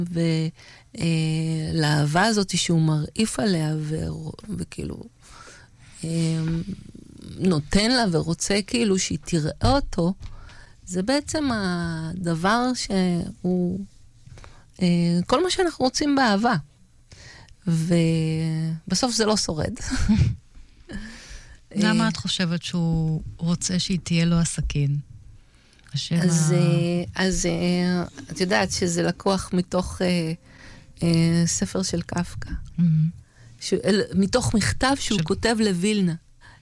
ולאהבה הזאת שהוא מרעיף עליה וכאילו נותן לה ורוצה כאילו שהיא תראה אותו, זה בעצם הדבר שהוא כל מה שאנחנו רוצים באהבה. ובסוף זה לא שורד. למה את חושבת שהוא רוצה שהיא תהיה לו הסכין? אז את יודעת שזה לקוח מתוך ספר של קפקא. מתוך מכתב שהוא כותב לווילנה.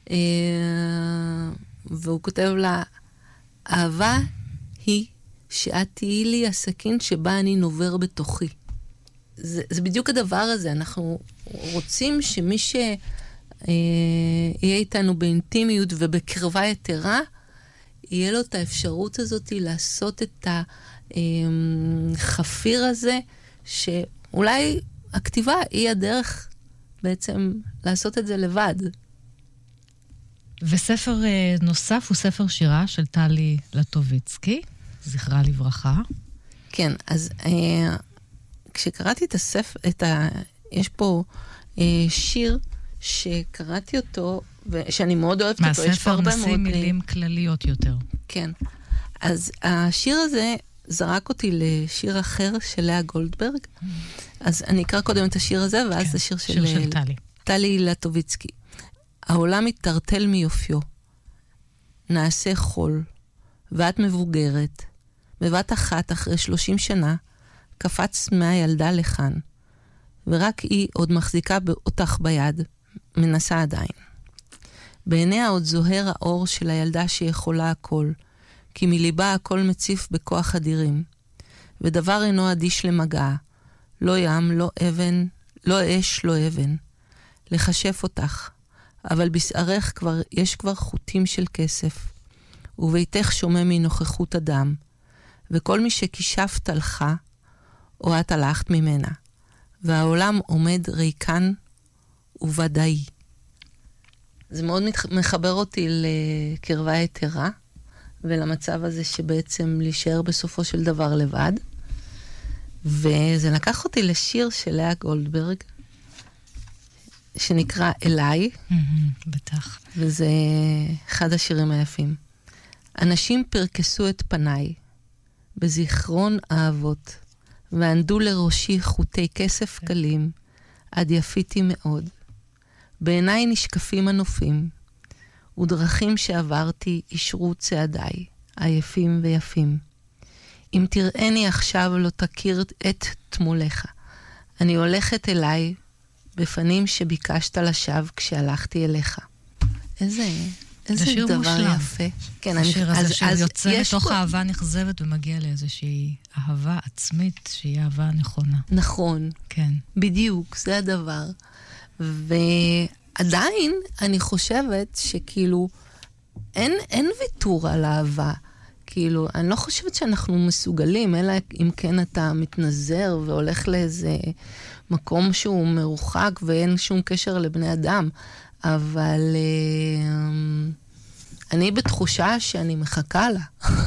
והוא כותב לה, אהבה היא שאת תהיי לי הסכין שבה אני נובר בתוכי. זה בדיוק הדבר הזה. אנחנו רוצים שמי שיהיה איתנו באינטימיות ובקרבה יתרה, יהיה לו את האפשרות הזאת לעשות את החפיר הזה, שאולי הכתיבה היא הדרך בעצם לעשות את זה לבד. וספר נוסף הוא ספר שירה של טלי לטוביצקי, זכרה לברכה. כן, אז כשקראתי את הספר, יש פה שיר שקראתי אותו, ושאני מאוד אוהבת אותו, יש פה הרבה מאוד... מהספר נשים מילים כלליות יותר. כן. אז השיר הזה זרק אותי לשיר אחר של לאה גולדברג. אז אני אקרא קודם את השיר הזה, ואז כן, השיר של טלי. טלי לטוביצקי. העולם מתטרטל מיופיו. נעשה חול, ואת מבוגרת. בבת אחת, אחרי 30 שנה, קפץ מהילדה לכאן. ורק היא עוד מחזיקה אותך ביד, מנסה עדיין. בעיניה עוד זוהר האור של הילדה שיכולה הכל, כי מליבה הכל מציף בכוח אדירים. ודבר אינו אדיש למגע, לא ים, לא אבן, לא אש, לא אבן. לחשף אותך, אבל בשערך יש כבר חוטים של כסף, וביתך שומם מנוכחות אדם, וכל מי שכישפת הלכה, או את הלכת ממנה, והעולם עומד ריקן וודאי. זה מאוד מחבר אותי לקרבה יתרה, ולמצב הזה שבעצם להישאר בסופו של דבר לבד. וזה לקח אותי לשיר של לאה גולדברג, שנקרא אליי. בטח. וזה אחד השירים היפים. אנשים פרקסו את פניי, בזיכרון אהבות, וענדו לראשי חוטי כסף קלים, עד יפיתי מאוד. בעיניי נשקפים הנופים, ודרכים שעברתי ישרו צעדיי, עייפים ויפים. אם תראיני עכשיו לא תכיר את תמולך, אני הולכת אליי בפנים שביקשת לשווא כשהלכתי אליך. איזה דבר יפה. כן, השיר הזה שיוצא לתוך אהבה נכזבת ומגיע לאיזושהי אהבה עצמית שהיא אהבה נכונה. נכון. כן. בדיוק, זה הדבר. ועדיין אני חושבת שכאילו אין ויתור על אהבה. כאילו, אני לא חושבת שאנחנו מסוגלים, אלא אם כן אתה מתנזר והולך לאיזה מקום שהוא מרוחק ואין שום קשר לבני אדם. אבל אני בתחושה שאני מחכה לה.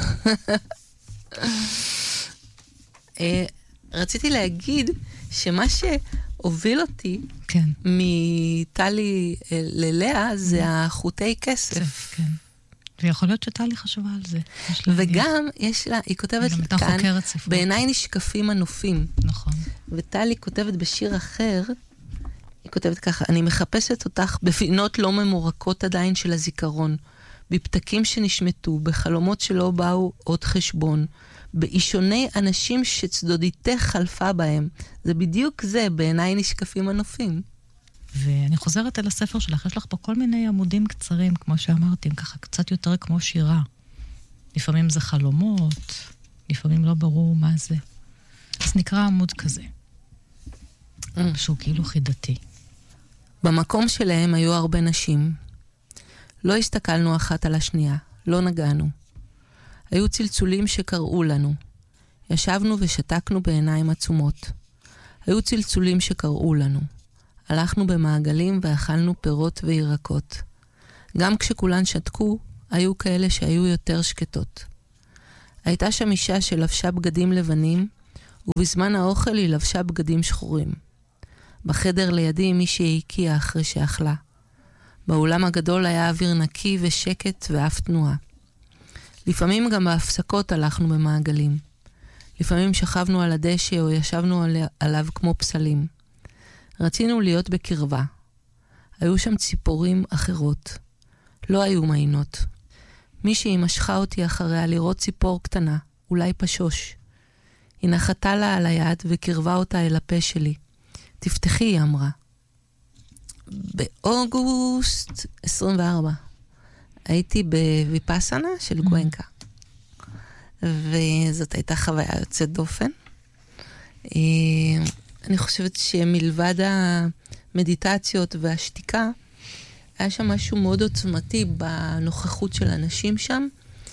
רציתי להגיד שמה שהוביל אותי כן. מטלי ללאה זה החוטי כסף. כן. ויכול להיות שטלי חשבה על זה. וגם יש לה, היא כותבת כאן, בעיניי נשקפים הנופים. נכון. וטלי כותבת בשיר אחר, היא כותבת ככה, אני מחפשת אותך בפינות לא ממורקות עדיין של הזיכרון, בפתקים שנשמטו, בחלומות שלא באו עוד חשבון, באישוני אנשים שצדודיתך חלפה בהם. זה בדיוק זה, בעיניי נשקפים הנופים. ואני חוזרת אל הספר שלך, יש לך פה כל מיני עמודים קצרים, כמו שאמרתי, ככה קצת יותר כמו שירה. לפעמים זה חלומות, לפעמים לא ברור מה זה. אז נקרא עמוד כזה, שהוא כאילו חידתי. במקום שלהם היו הרבה נשים. לא הסתכלנו אחת על השנייה, לא נגענו. היו צלצולים שקראו לנו. ישבנו ושתקנו בעיניים עצומות. היו צלצולים שקראו לנו. הלכנו במעגלים ואכלנו פירות וירקות. גם כשכולן שתקו, היו כאלה שהיו יותר שקטות. הייתה שם אישה שלבשה בגדים לבנים, ובזמן האוכל היא לבשה בגדים שחורים. בחדר לידי מישהי הקיעה אחרי שאכלה. באולם הגדול היה אוויר נקי ושקט ואף תנועה. לפעמים גם בהפסקות הלכנו במעגלים. לפעמים שכבנו על הדשא או ישבנו עליו כמו פסלים. רצינו להיות בקרבה. היו שם ציפורים אחרות. לא היו מעינות. מישהי משכה אותי אחריה לראות ציפור קטנה, אולי פשוש. היא נחתה לה על היד וקרבה אותה אל הפה שלי. תפתחי, היא אמרה. באוגוסט 24 הייתי בוויפאסנה של גואנקה. וזאת הייתה חוויה יוצאת דופן. אני חושבת שמלבד המדיטציות והשתיקה, היה שם משהו מאוד עוצמתי בנוכחות של אנשים שם,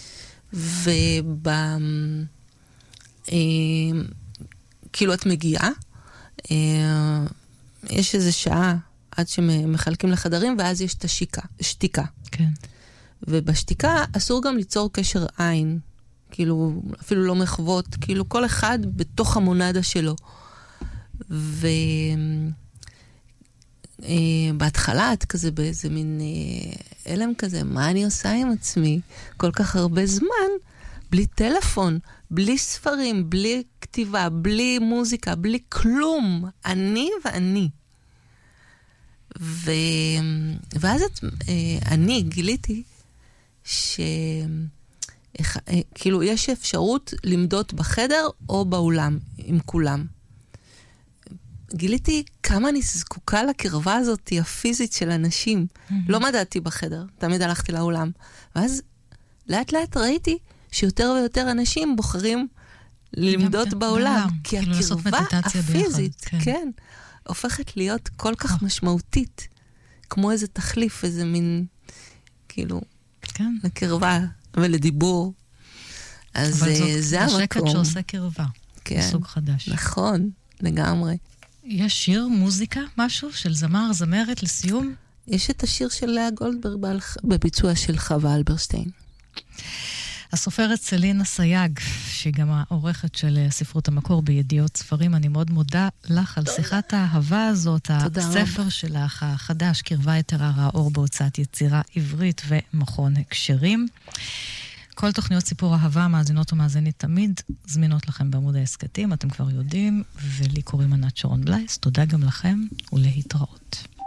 כאילו את מגיעה, יש איזו שעה עד שמחלקים לחדרים, ואז יש את השתיקה. כן. ובשתיקה אסור גם ליצור קשר עין, כאילו אפילו לא מחוות, כאילו כל אחד בתוך המונדה שלו. בהתחלה את כזה באיזה מין אלם כזה, מה אני עושה עם עצמי? כל כך הרבה זמן, בלי טלפון, בלי ספרים, בלי כתיבה, בלי מוזיקה, בלי כלום. אני ואני. ואז אני גיליתי כאילו יש אפשרות למדות בחדר או באולם עם כולם. גיליתי כמה אני זקוקה לקרבה הזאת הפיזית של אנשים. לא מדעתי בחדר, תמיד הלכתי לאולם. ואז לאט לאט ראיתי שיותר ויותר אנשים בוחרים למדות בעולם. כי הקרבה הפיזית, כן, הופכת להיות כל כך משמעותית. כמו איזה תחליף, איזה מין, כאילו, לקרבה ולדיבור. אז זה המקום. השקט שעושה קרבה. בסוג חדש. נכון, לגמרי. יש שיר, מוזיקה, משהו של זמר, זמרת לסיום? יש את השיר של לאה גולדברג בביצוע של חווה אלברשטיין. הסופרת סלינה סייג, שהיא גם העורכת של ספרות המקור בידיעות ספרים, אני מאוד מודה לך על שיחת האהבה הזאת, הספר שלך החדש, קרבה יתרה האור בהוצאת יצירה עברית ומכון הקשרים. כל תוכניות סיפור אהבה, מאזינות ומאזינית תמיד זמינות לכם בעמוד העסקתים, אתם כבר יודעים, ולי קוראים ענת שרון בלייס. תודה גם לכם ולהתראות.